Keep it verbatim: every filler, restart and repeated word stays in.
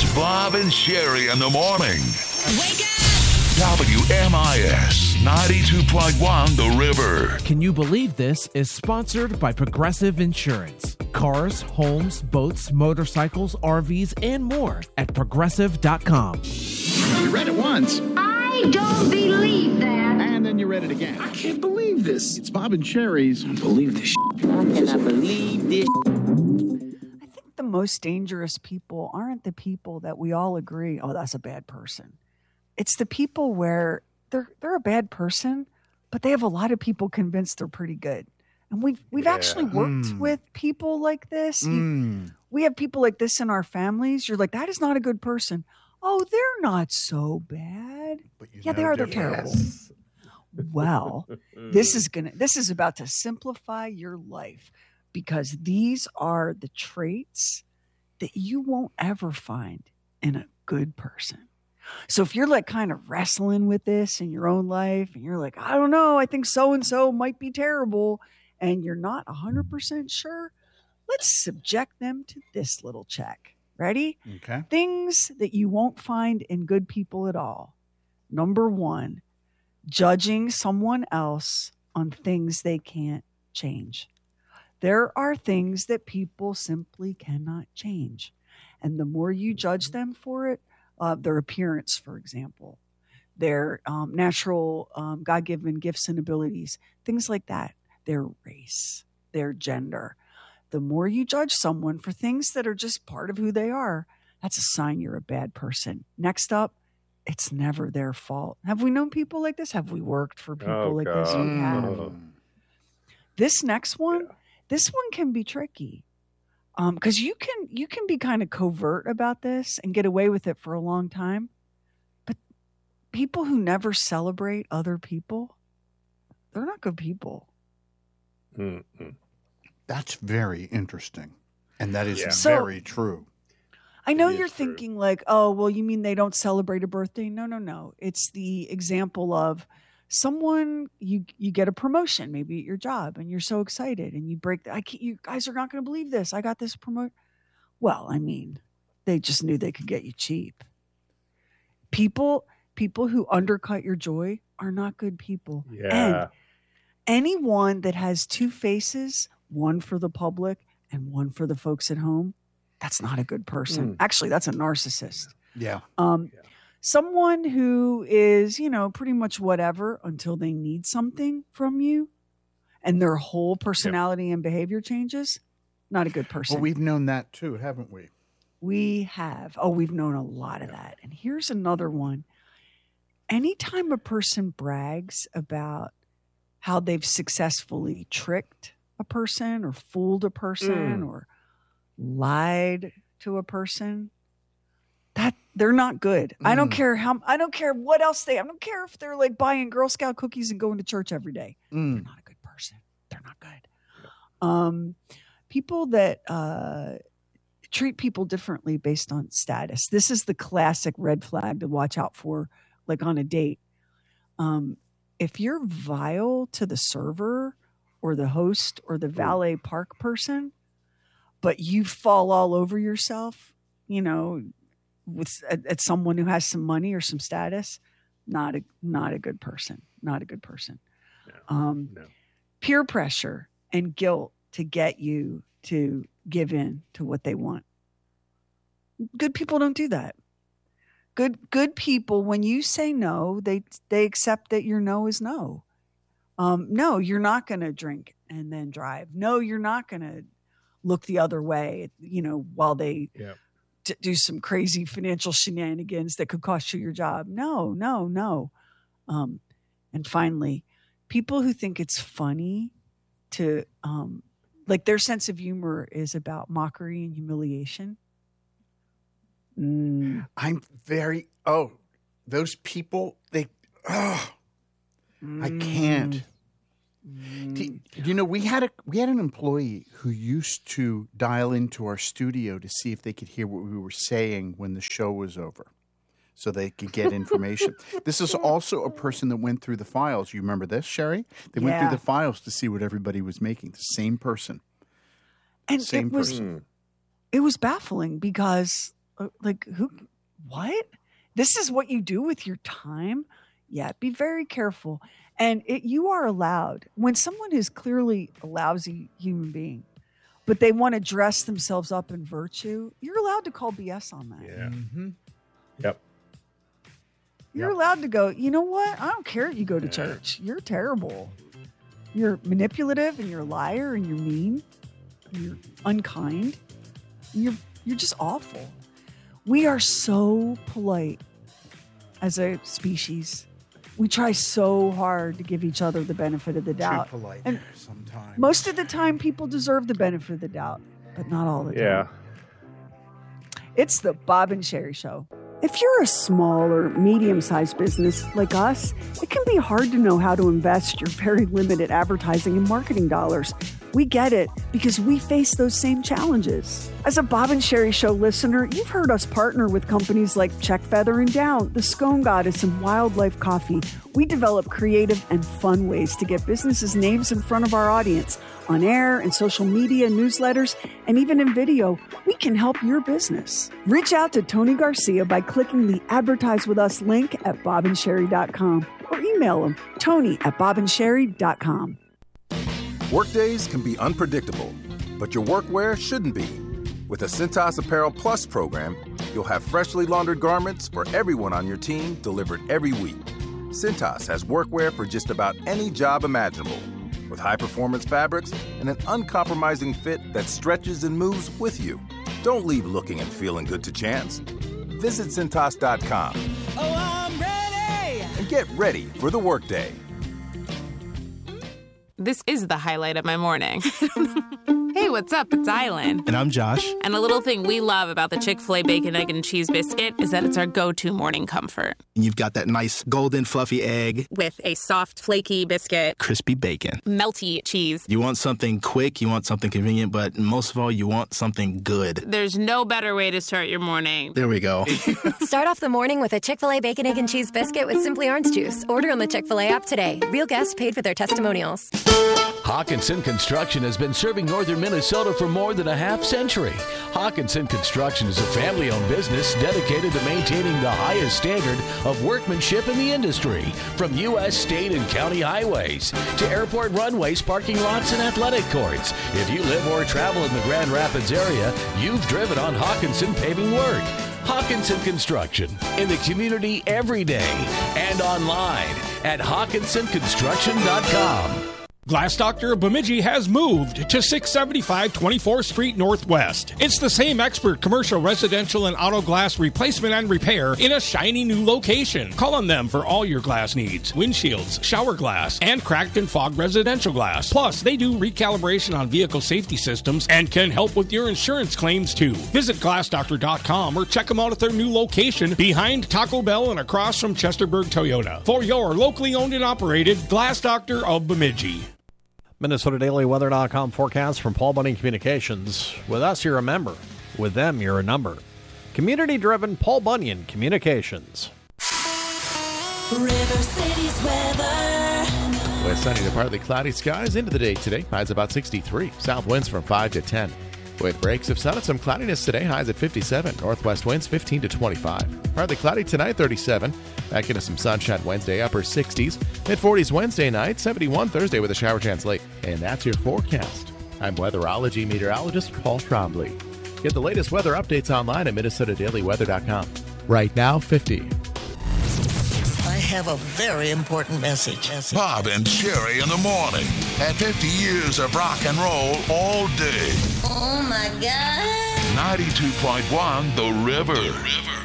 Bob and Sherry in the morning. Wake up! W M I S ninety-two point one The River. Can you believe this is sponsored by Progressive Insurance? Cars, homes, boats, motorcycles, R Vs, and more at progressive dot com. You read it once. I don't believe that. And then you read it again. I can't believe this. It's Bob and Sherry's. I believe this. I cannot believe this. I think the most dangerous people aren't the people that we all agree, oh, that's a bad person. It's the people where they're they're a bad person, but they have a lot of people convinced they're pretty good. And we've we've Yeah. actually worked Mm. with people like this. You- Mm. we have people like this in our families. You're like, that is not a good person. Oh, they're not so bad. But you Yeah, they know are. They're different. terrible. Well, this is gonna this is about to simplify your life because these are the traits that you won't ever find in a good person. So if you're like kind of wrestling with this in your own life and you're like, I don't know, I think so and so might be terrible, and you're not one hundred percent sure, let's subject them to this little check. Ready? Okay. Things that you won't find in good people at all. Number one, judging someone else on things they can't change. There are things that people simply cannot change. And the more you judge them for it, uh, their appearance, for example, their um, natural um, God-given gifts and abilities, things like that, their race, their gender. The more you judge someone for things that are just part of who they are, that's a sign you're a bad person. Next up, it's never their fault. Have we known people like this? Have we worked for people Oh, like this? We God. have. Oh. This next one, this one can be tricky. Um, because you can you can be kind of covert about this and get away with it for a long time. But people who never celebrate other people, they're not good people. Mm-mm. That's very interesting. And that is Yeah. So- very true. I know It is you're true. thinking like, oh, well, you mean they don't celebrate a birthday? No, no, no. It's the example of someone you you get a promotion maybe at your job and you're so excited and you break. The, I can't, you guys are not going to believe this. I got this promote. Well, I mean, they just knew they could get you cheap. People people who undercut your joy are not good people. And Yeah. anyone that has two faces, one for the public and one for the folks at home, that's not a good person. Mm. Actually, that's a narcissist. Yeah. Um, Yeah. Someone who is, you know, pretty much whatever until they need something from you and their whole personality and behavior changes, not a good person. Well, we've known that too, haven't we? We have. Oh, we've known a lot of that. And here's another one. Anytime a person brags about how they've successfully tricked a person or fooled a person Mm. or lied to a person, that they're not good. I don't Mm. care how I don't care what else they I don't care if they're like buying Girl Scout cookies and going to church every day. They're Mm. not a good person. They're not good. Um, people that uh, treat people differently based on status. This is the classic red flag to watch out for, like on a date. Um, if you're vile to the server or the host or the valet park person, but you fall all over yourself, you know, with at, at someone who has some money or some status, not a not a good person. Not a good person. No. Um, No. Peer pressure and guilt to get you to give in to what they want. Good people don't do that. Good good people, when you say no, they they accept that your no is no. Um, no, you're not going to drink and then drive. No, you're not going to look the other way, you know, while they Yeah. d- do some crazy financial shenanigans that could cost you your job. No, no, no. Um, and finally, people who think it's funny to, um, like their sense of humor is about mockery and humiliation. Mm, I'm very, oh, those people, they, oh, I can't. mm, Do- You know, we had a we had an employee who used to dial into our studio to see if they could hear what we were saying when the show was over, so they could get information. This is also a person that went through the files. You remember this, Sherry? They went Yeah. through the files to see what everybody was making. The same person. And Same it was person. Mm. it was baffling because like who, what? This is what you do with your time? Yeah, be very careful. And it, you are allowed, when someone is clearly a lousy human being, but they want to dress themselves up in virtue, you're allowed to call B S on that. Yeah. Mm-hmm. Yep. You're Yep. allowed to go, you know what? I don't care if you go to Yeah. church. You're terrible. You're manipulative and you're a liar and you're mean. And you're unkind. And you're you're just awful. We are so polite as a species. We try so hard to give each other the benefit of the doubt. Too polite And sometimes. most of the time people deserve the benefit of the doubt, but not all the time. Yeah. It's the Bob and Sherry Show. If you're a small or medium-sized business like us, it can be hard to know how to invest your very limited advertising and marketing dollars. We get it because we face those same challenges. As a Bob and Sherry Show listener, you've heard us partner with companies like Check Feather and Down, The Scone Goddess, and Wildlife Coffee. We develop creative and fun ways to get businesses' names in front of our audience. On air and social media, newsletters, and even in video, we can help your business. Reach out to Tony Garcia by clicking the Advertise With Us link at bob and sherry dot com or email him, Tony at bob and sherry dot com. Workdays can be unpredictable, but your workwear shouldn't be. With the Cintas Apparel Plus program, you'll have freshly laundered garments for everyone on your team delivered every week. Cintas has workwear for just about any job imaginable, with high-performance fabrics and an uncompromising fit that stretches and moves with you. Don't leave looking and feeling good to chance. Visit Cintas dot com. Oh, I'm ready! And get ready for the workday. This is the highlight of my morning. Hey, what's up? It's Island. And I'm Josh. And a little thing we love about the Chick-fil-A Bacon, Egg, and Cheese Biscuit is that it's our go-to morning comfort. And you've got that nice golden fluffy egg. With a soft, flaky biscuit. Crispy bacon. Melty cheese. You want something quick, you want something convenient, but most of all, you want something good. There's no better way to start your morning. There we go. Start off the morning with a Chick-fil-A Bacon, Egg, and Cheese Biscuit with Simply Orange Juice. Order on the Chick-fil-A app today. Real guests paid for their testimonials. Hawkinson Construction has been serving northern Minnesota for more than a half century. Hawkinson Construction is a family-owned business dedicated to maintaining the highest standard of workmanship in the industry, from U S state and county highways to airport runways, parking lots, and athletic courts. If you live or travel in the Grand Rapids area, you've driven on Hawkinson paving work. Hawkinson Construction, in the community every day and online at hawkinson construction dot com. Glass Doctor of Bemidji has moved to six seventy-five twenty-fourth Street Northwest. It's the same expert commercial, residential, and auto glass replacement and repair in a shiny new location. Call on them for all your glass needs. Windshields, shower glass, and cracked and fogged residential glass. Plus, they do recalibration on vehicle safety systems and can help with your insurance claims too. Visit glass doctor dot com or check them out at their new location behind Taco Bell and across from Chesterburg Toyota. For your locally owned and operated Glass Doctor of Bemidji. Minnesota Daily Weather dot com forecast from Paul Bunyan Communications. With us, you're a member. With them, you're a number. Community-driven Paul Bunyan Communications. River City's weather. West sunny to partly cloudy skies into the day today. Highs about sixty-three. South winds from five to ten. With breaks of sun and some cloudiness today. Highs at fifty-seven. Northwest winds fifteen to twenty-five. Partly cloudy tonight, thirty-seven. Back into some sunshine Wednesday, upper sixties. Mid-forties Wednesday night, seventy-one Thursday with a shower chance late. And that's your forecast. I'm weatherology meteorologist Paul Trombley. Get the latest weather updates online at Minnesota Daily Weather dot com. Right now, fifty. I have a very important message. Bob and Sherry in the morning. At fifty years of rock and roll all day. Oh, my God. ninety-two point one The River. The River.